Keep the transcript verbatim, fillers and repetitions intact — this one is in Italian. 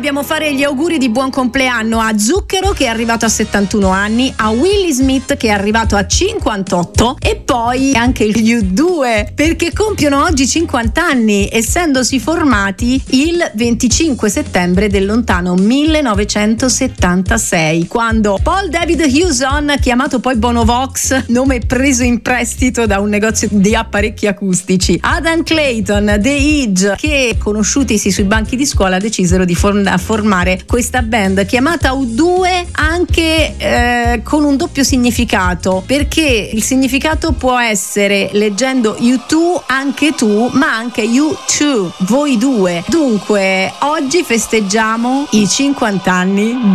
dobbiamo fare gli auguri di buon compleanno a Zucchero, che è arrivato a settantuno anni, a Willie Smith, che è arrivato a cinquantotto, e poi anche gli U due, perché compiono oggi cinquanta anni, essendosi formati il venticinque settembre del lontano millenovecentosettantasei, quando Paul David Hewson, chiamato poi Bonovox, nome preso in prestito da un negozio di apparecchi acustici, Adam Clayton, The Edge, che conosciutisi sui banchi di scuola decisero di form- formare questa band chiamata U due, anche eh, con un doppio significato, perché il significato può essere, leggendo U due, anche tu, ma anche You Two, voi due. Dunque oggi festeggiamo i cinquanta anni